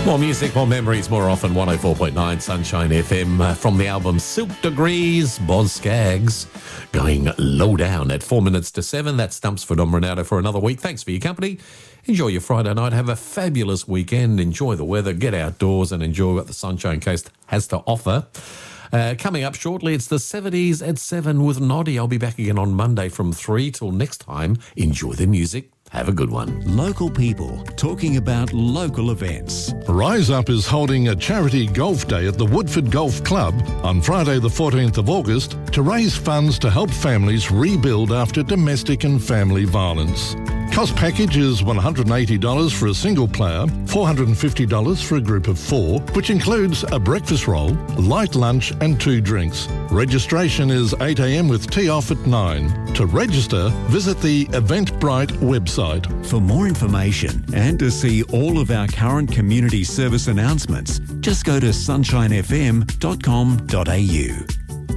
More music, more memories, more often. 104.9 Sunshine FM from the album Silk Degrees, Boz Scaggs going low down at 4 minutes to 7. That's Stumps for Dom Ronaldo for another week. Thanks for your company. Enjoy your Friday night. Have a fabulous weekend. Enjoy the weather. Get outdoors and enjoy what the Sunshine Coast has to offer. Coming up shortly, it's the 70s at 7 with Noddy. I'll be back again on Monday from 3 till next time. Enjoy the music. Have a good one. Local people talking about local events. Rise Up is holding a charity golf day at the Woodford Golf Club on Friday the 14th of August to raise funds to help families rebuild after domestic and family violence. Cost package is $180 for a single player, $450 for a group of 4, which includes a breakfast roll, light lunch and 2 drinks. Registration is 8 a.m. with tee off at 9. To register, visit the Eventbrite website. For more information and to see all of our current community service announcements, just go to sunshinefm.com.au.